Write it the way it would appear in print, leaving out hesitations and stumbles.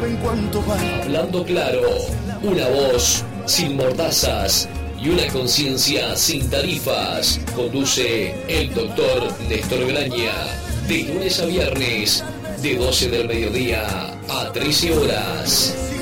en cuanto va. Hablando claro, una voz sin mordazas y una conciencia sin tarifas. Conduce el doctor Néstor Graña, de lunes a viernes, de 12 del mediodía a 13 horas.